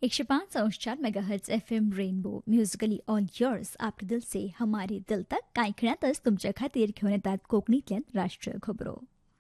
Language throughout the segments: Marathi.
105.4 megahertz FM rainbow musically all yours आपले दिल से हमारे दिल तक कांय खिणातच तुमच्या खातीर घेवन येतात कोंकणींतल्यान राष्ट्रीय खबरो.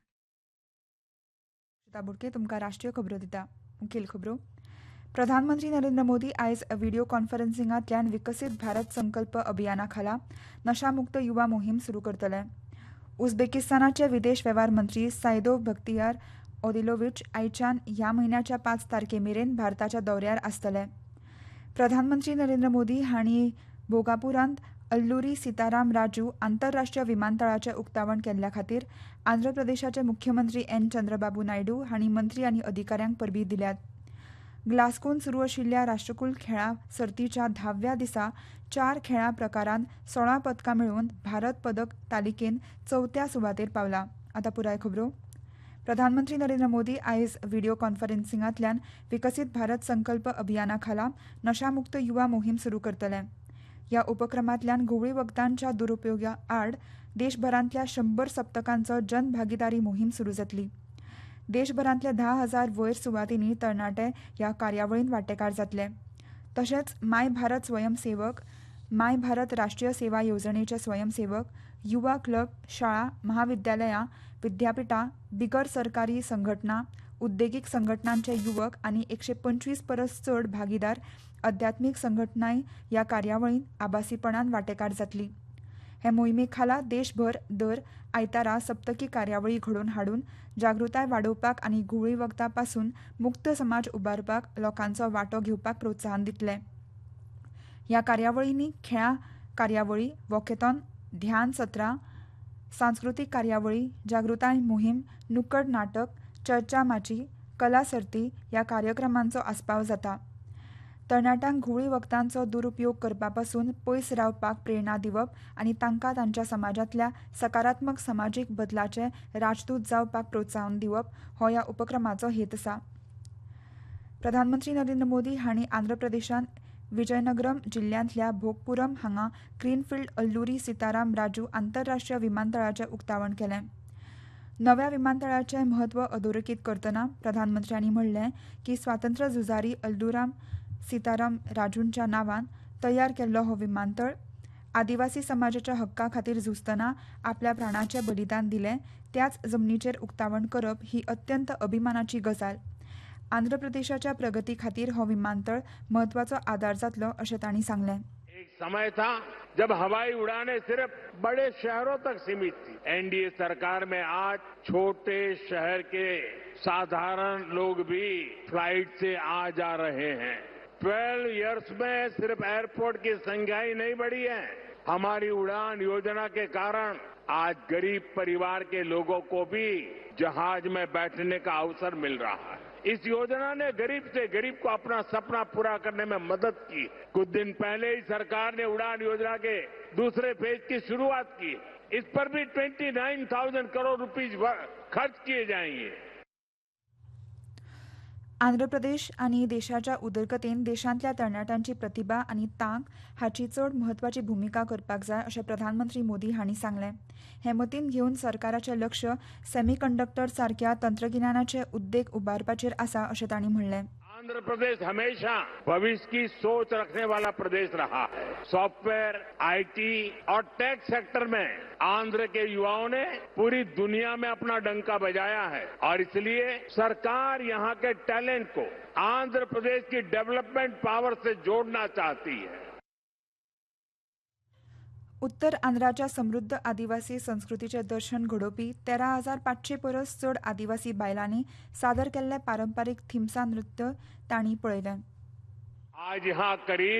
बुडके तुमकां राष्ट्रीय खबरो दिता. मुखेल खबरो. प्रधानमंत्री नरेंद्र मोदी आयज व्हिडिओ कॉन्फरन्सिंगांतल्यान विकसीत भारत संकल्प अभियाना खाला नशामुक्त युवा मोहीम सुरू करतले. उझबेकिस्तानाचे विदेश वेव्हार मंत्री सायदो बख्तियार ओदिलोविच आयच्यान ह्या म्हयन्याच्या 5 तारखेमेरेन भारताच्या दौऱ्यार आसतले. प्रधानमंत्री नरेंद्र मोदी हांणी भोगापुरांत अल्लुरी सीताराम राजू आंतरराष्ट्रीय विमानतळाचें उक्तावण केल्ल्या खातीर आंध्र प्रदेशाचे मुख्यमंत्री एन चंद्रबाबू नायडू हांणी मंत्री आनी अधिकाऱ्यांक परबीं दिल्यात. ग्लास्गोन सुरू आशिल्ल्या राष्ट्रकुल खेळां सर्तीच्या 10व्या दिसा 4 खेळां प्रकारांत 16 पदकां मेळोवन भारत पदक तालिकेन 4थ्या सुवातेर पावला. आतां पुराय खबरो. प्रधानमंत्री नरेंद्र मोदी आयज व्हिडिओ कॉन्फरन्सिंगांतल्यान विकसीत भारत संकल्प अभियाना खाला नशामुक्त युवा मोहीम सुरू करतले. ह्या उपक्रमांतल्यान घुवळी वखदांच्या दुरुपयोगा आड देशभरांतल्या 100 सप्तकांचो जनभागीदारी मोहीम सुरू जातली. देशभरांतल्या 10,000 वयर सुवातींनी तरणाटे ह्या कार्यावळींत वांटेकार जातले. तशेंच माय भारत स्वयंसेवक, माय भारत राष्ट्रीय सेवा येवजणेचे स्वयंसेवक, युवा क्लब, शाळा, महाविद्यालयां, विद्यापिठां, बिगर सरकारी संघटना, उद्देगीक संघटनांचे युवक आनी 125 परस चड भागीदार अध्यात्मीक संघटनाय ह्या कार्यावळींत आभासीपणान वांटेकार जातली. हे मोहिमे खाला देशभर दर आयतारा सप्तकी कार्यावळी घडोवन हाडून जागृताय वाडोवपाक आनी घुवळी वखदां पासून मुक्त समाज उबारपाक लोकांचो वांटो घेवपाक प्रोत्साहन दितले. ह्या कार्यावळींनी खेळां कार्यावळी, वॉकेथॉन, ध्यान सत्रां, सांस्कृतीक कार्यावळी, जागृताय मोहीम, नुक्कड नाटक, चर्चा माची, कला सर्ती ह्या कार्यक्रमांचो आस्पाव जाता. तरणाट्यांक घुवळी वखदांचो दुरुपयोग करपा पासून पयस रावपाक प्रेरणा दिवप आनी तांकां तांच्या समाजांतल्या सकारात्मक समाजीक बदलाचे राजदूत जावपाक प्रोत्साहन दिवप हो ह्या उपक्रमाचो हेत आसा. प्रधानमंत्री नरेंद्र मोदी हांणी आंध्र प्रदेशांत विजयनगरम जिल्ल्यांतल्या भोगपुरम हांगा ग्रीनफिल्ड अल्लुरी सीताराम राजू आंतरराष्ट्रीय विमानतळाचें उक्तावण केलें. नव्या विमानतळाचें म्हत्व अधोरेखीत करतना प्रधानमंत्र्यांनी म्हणलें की स्वातंत्र्य झुजारी अल्लुराम सीताराम राजूंच्या नांवान तयार केल्लो हो विमानतळ आदिवासी समाजाच्या हक्कां खातीर झुजतना आपल्या प्राणाचें बलिदान दिलें त्याच जमनीचेर उक्तावण करप ही अत्यंत अभिमानाची गजाल. आंध्र प्रदेशाच्या प्रगती खातीर हो विमानतळ महत्वाचो आदार जातलो अशें तांणी सांगलें. एक समय था जब हवाई उड़ानें सिर्फ बड़े शहरों तक सीमित थी. एनडीए सरकार में आज छोटे शहर के साधारण लोग भी फ्लाइट से आ जा रहे हैं. 12 इयर्स में सिर्फ एयरपोर्ट की संख्या ही नहीं बढ़ी है. हमारी उड़ान योजना के कारण आज गरीब परिवार के लोगों को भी जहाज में बैठने का अवसर मिल रहा है. इस योजना ने गरीब से गरीब को अपना सपना पूरा करने में मदद की. कुछ दिन पहले ही सरकार ने उड़ान योजना के दूसरे फेज की शुरुआत की. इस पर भी 29,000 करोड़ रुपीस खर्च किए जाएंगे. आंध्र प्रदेश आनी देशाच्या उदरगतेन देशांतल्या तरणाट्यांची प्रतिभा आनी तांक हाची चड म्हत्वाची भुमिका करपाक जाय अशें प्रधानमंत्री मोदी हांणी सांगलें. हे मतीन घेवन सरकाराचें लक्ष सेमीकंडक्टर सारक्या तंत्रगिन्यानाचे उद्देग उबारपाचेर आसा अशें तांणी म्हणलें. आंध्र प्रदेश हमेशा भविष्य की सोच रखने वाला प्रदेश रहा है. सॉफ्टवेयर, आईटी और टेक सेक्टर में आंध्र के युवाओं ने पूरी दुनिया में अपना डंका बजाया है और इसलिए सरकार यहां के टैलेंट को आंध्र प्रदेश की डेवलपमेंट पावर से जोड़ना चाहती है. उत्तर आंध्राच्या समृद्ध आदिवासी संस्कृतीचे दर्शन घडोवपी 13,500 परस चड आदिवासी बायलांनी सादर केल्ले पारंपारीक थिम्सा नृत्य तांणी पळयलें. आज यहाँ करीब